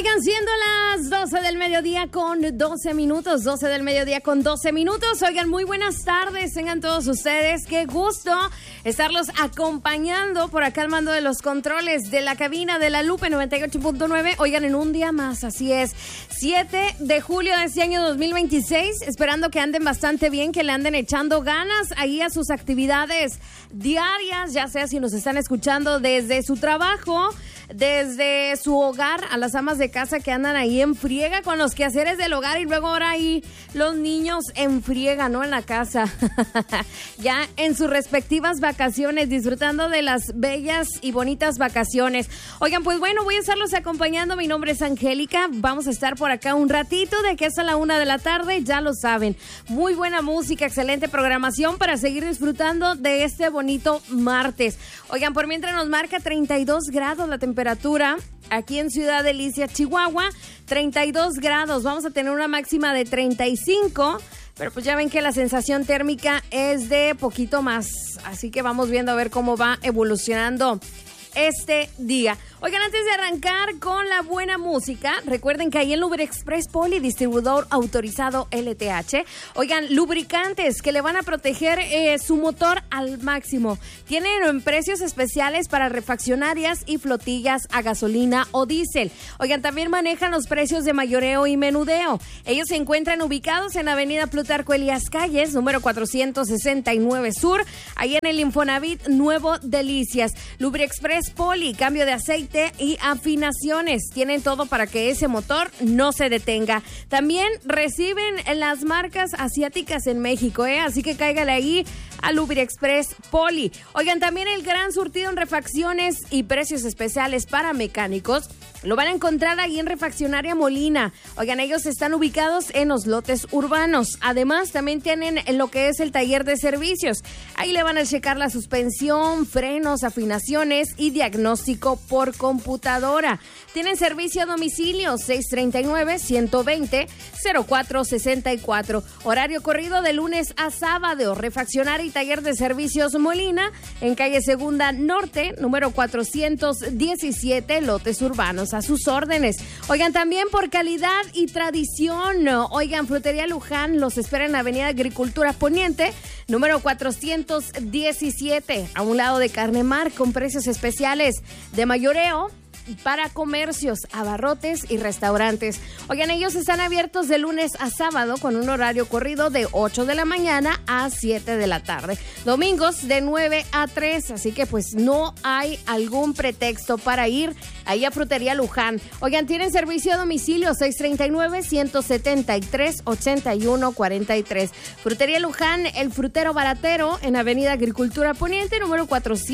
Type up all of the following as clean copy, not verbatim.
Oigan, siendo las 12 del mediodía con 12 minutos, 12 del mediodía con 12 minutos. Oigan, muy buenas tardes, tengan todos ustedes. Qué gusto estarlos acompañando por acá al mando de los controles de la cabina de la Lupe 98.9. Oigan, en un día más, así es, 7 de julio de este año 2026. Esperando que anden bastante bien, que le anden echando ganas ahí a sus actividades diarias, ya sea si nos están escuchando desde su trabajo, desde su hogar, a las amas de casa que andan ahí en friega con los quehaceres del hogar y luego ahora ahí los niños en friega, ¿no? En la casa. Ya en sus respectivas vacaciones, disfrutando de las bellas y bonitas vacaciones. Oigan, pues bueno, voy a estarlos acompañando. Mi nombre es Angélica. Vamos a estar por acá un ratito de aquí hasta la 1 de la tarde, ya lo saben. Muy buena música, excelente programación para seguir disfrutando de este bonito martes. Oigan, por mientras nos marca 32 grados la temperatura aquí en Ciudad Delicias, Chihuahua, 32 grados. Vamos a tener una máxima de 35, pero pues ya ven que la sensación térmica es de poquito más. Así que vamos viendo a ver cómo va evolucionando este día. Oigan, antes de arrancar con la buena música, recuerden que ahí en Lubrexpress Poli, distribuidor autorizado LTH, oigan, lubricantes que le van a proteger su motor al máximo. Tienen precios especiales para refaccionarias y flotillas a gasolina o diésel. Oigan, también manejan los precios de mayoreo y menudeo. Ellos se encuentran ubicados en Avenida Plutarco Elías Calles, número 469 Sur, ahí en el Infonavit Nuevo Delicias. Lubrexpress Poli, cambio de aceite y afinaciones. Tienen todo para que ese motor no se detenga. También reciben las marcas asiáticas en México, así que cáigale ahí a Lubrexpress Poli. Oigan, también el gran surtido en refacciones y precios especiales para mecánicos lo van a encontrar ahí en Refaccionaria Molina. Oigan, ellos están ubicados en los lotes urbanos. Además, también tienen lo que es el taller de servicios. Ahí le van a checar la suspensión, frenos, afinaciones y diagnóstico por computadora. Tienen servicio a domicilio 639-120-0464. Horario corrido de lunes a sábado. Refaccionaria y taller de servicios Molina en calle Segunda Norte, número 417, lotes urbanos. A sus órdenes. Oigan, también por calidad y tradición. Oigan, Frutería Luján los espera en Avenida Agricultura Poniente, número 417, a un lado de Carnemar, con precios especiales de mayoreo para comercios, abarrotes y restaurantes. Oigan, ellos están abiertos de lunes a sábado con un horario corrido de 8 de la mañana a 7 de la tarde. Domingos de 9 a 3, así que pues no hay algún pretexto para ir ahí a Frutería Luján. Oigan, tienen servicio a domicilio 639-173-8143. Frutería Luján, el frutero baratero en Avenida Agricultura Poniente, número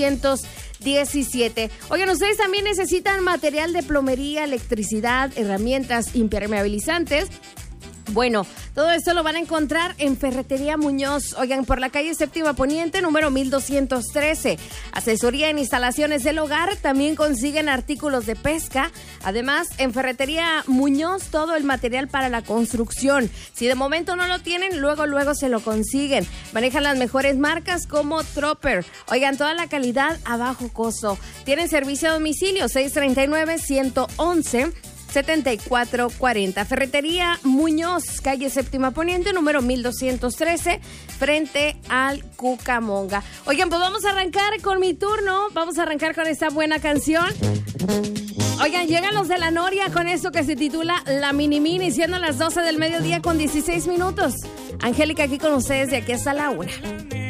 417. Oigan, ustedes también necesitan material de plomería, electricidad, herramientas impermeabilizantes. Bueno, todo esto lo van a encontrar en Ferretería Muñoz. Oigan, por la calle Séptima Poniente, número 1213. Asesoría en instalaciones del hogar. También consiguen artículos de pesca. Además, en Ferretería Muñoz, todo el material para la construcción. Si de momento no lo tienen, luego se lo consiguen. Manejan las mejores marcas como Tropper. Oigan, toda la calidad a bajo costo. Tienen servicio a domicilio 639-111-7440. Ferretería Muñoz, calle Séptima Poniente, número 1213, frente al Cucamonga. Oigan, pues vamos a arrancar con mi turno. Vamos a arrancar con esta buena canción. Oigan, llegan los de la Noria con esto que se titula La Mini Mini, siendo las 12 del mediodía con 16 minutos. Angélica aquí con ustedes de aquí hasta la 1.